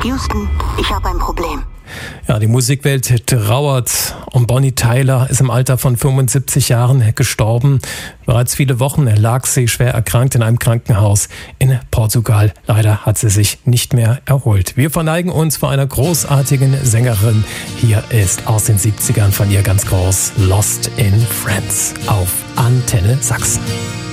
Houston, ich habe ein Problem. Ja, die Musikwelt trauert um Bonnie Tyler, ist im Alter von 75 Jahren gestorben. Bereits viele Wochen lag sie schwer erkrankt in einem Krankenhaus in Portugal. Leider hat sie sich nicht mehr erholt. Wir verneigen uns vor einer großartigen Sängerin. Hier ist aus den 70ern von ihr ganz groß Lost in Friends auf Antenne Sachsen.